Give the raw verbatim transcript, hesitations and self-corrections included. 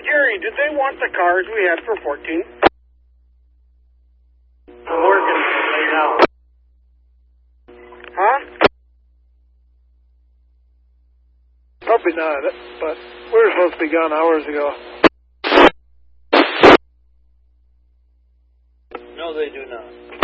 Jerry, did they want the cars we had for fourteen? I'm working right now. Huh? Probably not, but we were supposed to be gone hours ago. No, they do not.